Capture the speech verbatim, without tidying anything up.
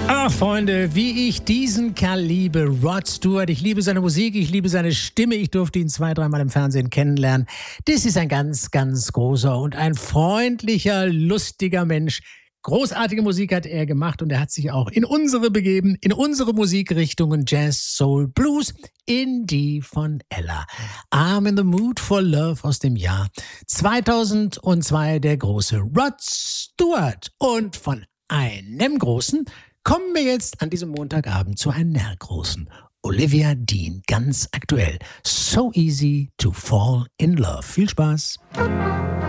Ach, Freunde, wie ich diesen Kerl liebe, Rod Stewart. Ich liebe seine Musik, ich liebe seine Stimme. Ich durfte ihn zwei, dreimal im Fernsehen kennenlernen. Das ist ein ganz, ganz großer und ein freundlicher, lustiger Mensch. Großartige Musik hat er gemacht und er hat sich auch in unsere begeben, in unsere Musikrichtungen Jazz, Soul, Blues, in die von Ella. I'm in the Mood for Love aus dem Jahr zweitausendzwei, der große Rod Stewart. Und von einem großen kommen wir jetzt an diesem Montagabend zu einer großen Olivia Dean, ganz aktuell. So easy to fall in love. Viel Spaß.